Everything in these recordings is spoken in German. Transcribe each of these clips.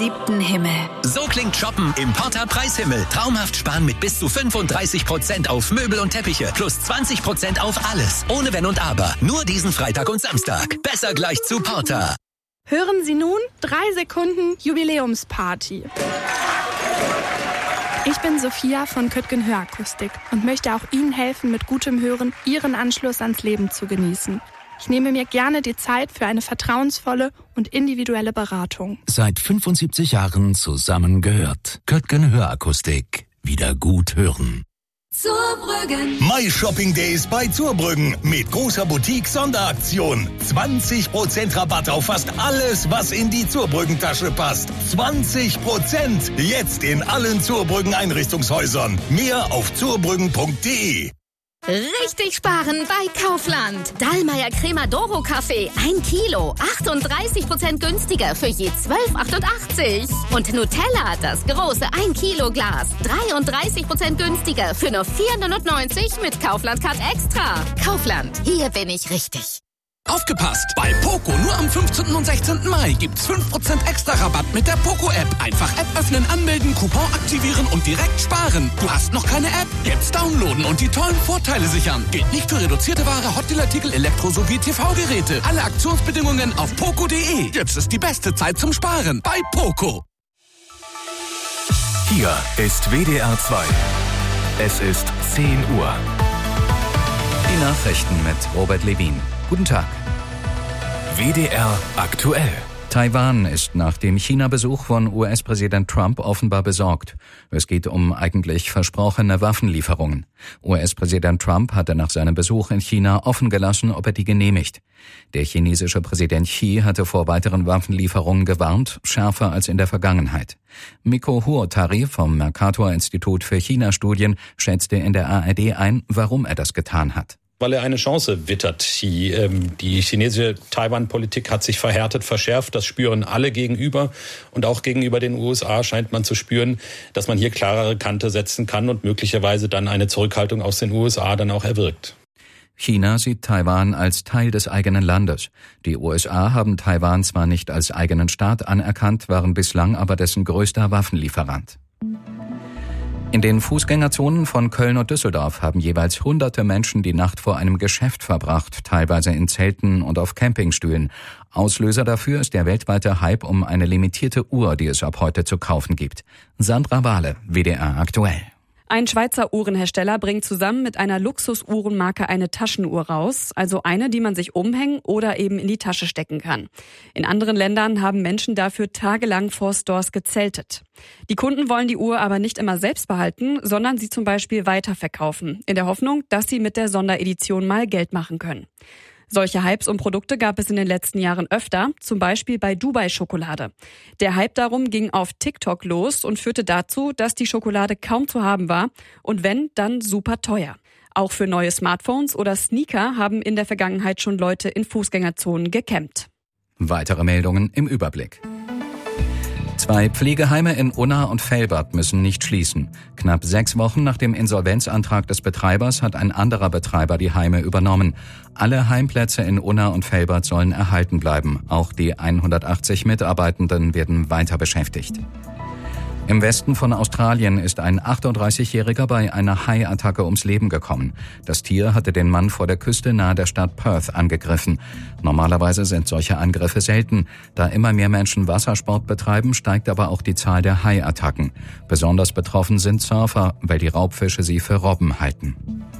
7. Himmel. So klingt Shoppen im Porter Preishimmel. Traumhaft sparen mit bis zu 35% auf Möbel und Teppiche. Plus 20% auf alles. Ohne Wenn und Aber. Nur diesen Freitag und Samstag. Besser gleich zu Porter. Hören Sie nun 3 Sekunden Jubiläumsparty. Ich bin Sophia von Köttgen Hörakustik und möchte auch Ihnen helfen, mit gutem Hören Ihren Anschluss ans Leben zu genießen. Ich nehme mir gerne die Zeit für eine vertrauensvolle und individuelle Beratung. Seit 75 Jahren zusammengehört. Köttgen Hörakustik. Wieder gut hören. Zurbrüggen. My Shopping Days bei Zurbrüggen mit großer Boutique-Sonderaktion. 20% Rabatt auf fast alles, was in die Zurbrüggen-Tasche passt. 20%! Jetzt in allen Zurbrüggen-Einrichtungshäusern. Mehr auf zurbrüggen.de. Richtig sparen bei Kaufland. Dallmayr Crema Doro Kaffee 1 Kilo, 38% günstiger für je 12,88. Und Nutella, das große 1 Kilo Glas, 33% günstiger für nur 4,99 mit Kaufland Card Extra. Kaufland, hier bin ich richtig. Aufgepasst! Bei Poco nur am 15. und 16. Mai gibt's 5% extra Rabatt mit der Poco-App. Einfach App öffnen, anmelden, Coupon aktivieren und direkt sparen. Du hast noch keine App? Jetzt downloaden und die tollen Vorteile sichern. Gilt nicht für reduzierte Ware, Hotdealartikel, Elektro- sowie TV-Geräte. Alle Aktionsbedingungen auf poco.de. Jetzt ist die beste Zeit zum Sparen bei Poco. Hier ist WDR 2. Es ist 10 Uhr. Die Nachrichten mit Robert Levin. Guten Tag. WDR aktuell. Taiwan ist nach dem China-Besuch von US-Präsident Trump offenbar besorgt. Es geht um eigentlich versprochene Waffenlieferungen. US-Präsident Trump hatte nach seinem Besuch in China offen gelassen, ob er die genehmigt. Der chinesische Präsident Xi hatte vor weiteren Waffenlieferungen gewarnt, schärfer als in der Vergangenheit. Miko Huotari vom Mercator-Institut für China-Studien schätzte in der ARD ein, warum er das getan hat. Weil er eine Chance wittert. Die chinesische Taiwan-Politik hat sich verhärtet, verschärft. Das spüren alle gegenüber. Und auch gegenüber den USA scheint man zu spüren, dass man hier klarere Kante setzen kann und möglicherweise dann eine Zurückhaltung aus den USA dann auch erwirkt. China sieht Taiwan als Teil des eigenen Landes. Die USA haben Taiwan zwar nicht als eigenen Staat anerkannt, waren bislang aber dessen größter Waffenlieferant. In den Fußgängerzonen von Köln und Düsseldorf haben jeweils hunderte Menschen die Nacht vor einem Geschäft verbracht, teilweise in Zelten und auf Campingstühlen. Auslöser dafür ist der weltweite Hype um eine limitierte Uhr, die es ab heute zu kaufen gibt. Sandra Wahle, WDR aktuell. Ein Schweizer Uhrenhersteller bringt zusammen mit einer Luxusuhrenmarke eine Taschenuhr raus, also eine, die man sich umhängen oder eben in die Tasche stecken kann. In anderen Ländern haben Menschen dafür tagelang vor Stores gezeltet. Die Kunden wollen die Uhr aber nicht immer selbst behalten, sondern sie zum Beispiel weiterverkaufen, in der Hoffnung, dass sie mit der Sonderedition mal Geld machen können. Solche Hypes um Produkte gab es in den letzten Jahren öfter, zum Beispiel bei Dubai-Schokolade. Der Hype darum ging auf TikTok los und führte dazu, dass die Schokolade kaum zu haben war und wenn, dann super teuer. Auch für neue Smartphones oder Sneaker haben in der Vergangenheit schon Leute in Fußgängerzonen gecampt. Weitere Meldungen im Überblick. 2 Pflegeheime in Unna und Velbert müssen nicht schließen. Knapp 6 Wochen nach dem Insolvenzantrag des Betreibers hat ein anderer Betreiber die Heime übernommen. Alle Heimplätze in Unna und Velbert sollen erhalten bleiben. Auch die 180 Mitarbeitenden werden weiter beschäftigt. Im Westen von Australien ist ein 38-Jähriger bei einer Haiattacke ums Leben gekommen. Das Tier hatte den Mann vor der Küste nahe der Stadt Perth angegriffen. Normalerweise sind solche Angriffe selten. Da immer mehr Menschen Wassersport betreiben, steigt aber auch die Zahl der Haiattacken. Besonders betroffen sind Surfer, weil die Raubfische sie für Robben halten.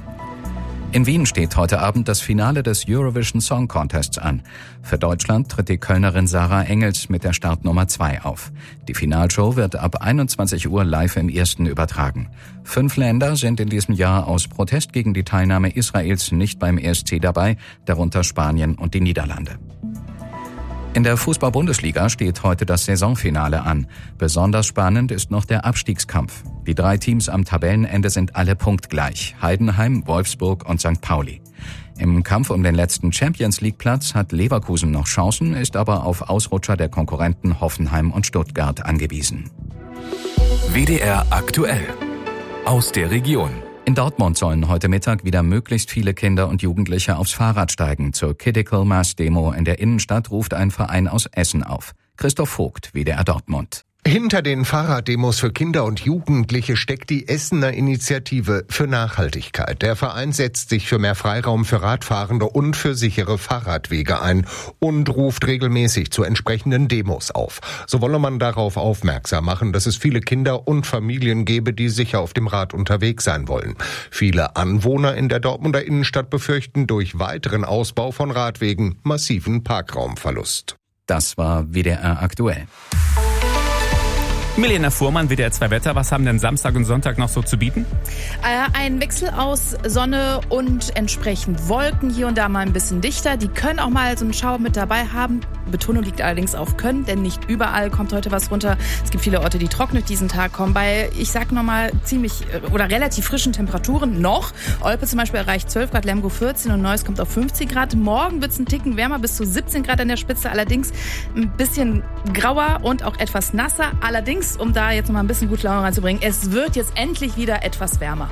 In Wien steht heute Abend das Finale des Eurovision Song Contests an. Für Deutschland tritt die Kölnerin Sarah Engels mit der Startnummer 2 auf. Die Finalshow wird ab 21 Uhr live im Ersten übertragen. 5 Länder sind in diesem Jahr aus Protest gegen die Teilnahme Israels nicht beim ESC dabei, darunter Spanien und die Niederlande. In der Fußball-Bundesliga steht heute das Saisonfinale an. Besonders spannend ist noch der Abstiegskampf. Die 3 Teams am Tabellenende sind alle punktgleich. Heidenheim, Wolfsburg und St. Pauli. Im Kampf um den letzten Champions-League-Platz hat Leverkusen noch Chancen, ist aber auf Ausrutscher der Konkurrenten Hoffenheim und Stuttgart angewiesen. WDR aktuell. Aus der Region. In Dortmund sollen heute Mittag wieder möglichst viele Kinder und Jugendliche aufs Fahrrad steigen. Zur Critical Mass Demo in der Innenstadt ruft ein Verein aus Essen auf. Christoph Vogt, WDR Dortmund. Hinter den Fahrraddemos für Kinder und Jugendliche steckt die Essener Initiative für Nachhaltigkeit. Der Verein setzt sich für mehr Freiraum für Radfahrende und für sichere Fahrradwege ein und ruft regelmäßig zu entsprechenden Demos auf. So wolle man darauf aufmerksam machen, dass es viele Kinder und Familien gebe, die sicher auf dem Rad unterwegs sein wollen. Viele Anwohner in der Dortmunder Innenstadt befürchten durch weiteren Ausbau von Radwegen massiven Parkraumverlust. Das war WDR aktuell. Milena Fuhrmann, WDR 2 Wetter. Was haben denn Samstag und Sonntag noch so zu bieten? Ein Wechsel aus Sonne und entsprechend Wolken. Hier und da mal ein bisschen dichter. Die können auch mal so einen Schauer mit dabei haben. Betonung liegt allerdings auf können, denn nicht überall kommt heute was runter. Es gibt viele Orte, die trocken durch diesen Tag kommen. Bei, ich sag nochmal, ziemlich oder relativ frischen Temperaturen noch. Olpe zum Beispiel erreicht 12 Grad, Lemgo 14 und Neuss kommt auf 15 Grad. Morgen wird es einen Ticken wärmer, bis zu 17 Grad an der Spitze. Allerdings ein bisschen grauer und auch etwas nasser. Allerdings, um da jetzt noch mal ein bisschen gute Laune reinzubringen, es wird jetzt endlich wieder etwas wärmer.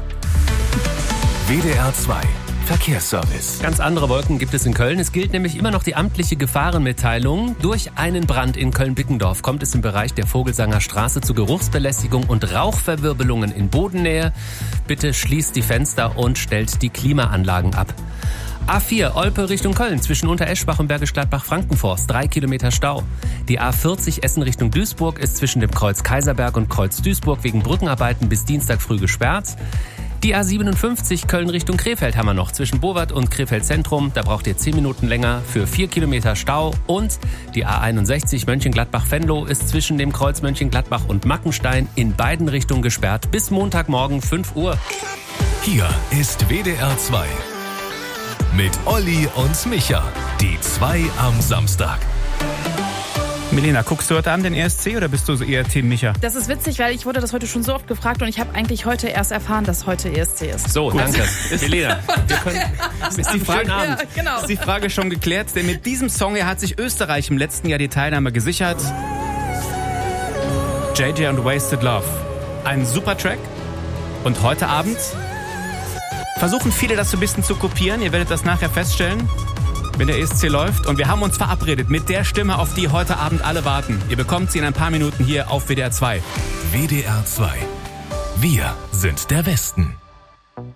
WDR 2 Verkehrsservice. Ganz andere Wolken gibt es in Köln. Es gilt nämlich immer noch die amtliche Gefahrenmitteilung. Durch einen Brand in Köln-Bickendorf kommt es im Bereich der Vogelsanger Straße zu Geruchsbelästigung und Rauchverwirbelungen in Bodennähe. Bitte schließt die Fenster und stellt die Klimaanlagen ab. A4 Olpe Richtung Köln zwischen Untereschbach und Bergisch Gladbach-Frankenforst 3 Kilometer Stau. Die A40 Essen Richtung Duisburg ist zwischen dem Kreuz Kaiserberg und Kreuz Duisburg wegen Brückenarbeiten bis Dienstag früh gesperrt. Die A57 Köln Richtung Krefeld haben wir noch zwischen Bowart und Krefeld Zentrum. Da braucht ihr 10 Minuten länger für 4 Kilometer Stau. Und die A61 Mönchengladbach-Venlo ist zwischen dem Kreuz Mönchengladbach und Mackenstein in beiden Richtungen gesperrt bis Montagmorgen 5 Uhr. Hier ist WDR 2 mit Olli und Micha. Die 2 am Samstag. Milena, guckst du heute Abend den ESC oder bist du so eher Team Micha? Das ist witzig, weil ich wurde das heute schon so oft gefragt und ich habe eigentlich heute erst erfahren, dass heute ESC ist. So, danke. Milena, Ist die Frage schon geklärt? Denn mit diesem Song hier hat sich Österreich im letzten Jahr die Teilnahme gesichert. JJ und Wasted Love. Ein super Track. Und heute Abend versuchen viele das so ein bisschen zu kopieren. Ihr werdet das nachher feststellen, wenn der ESC läuft. Und wir haben uns verabredet mit der Stimme, auf die heute Abend alle warten. Ihr bekommt sie in ein paar Minuten hier auf WDR 2. WDR 2. Wir sind der Westen.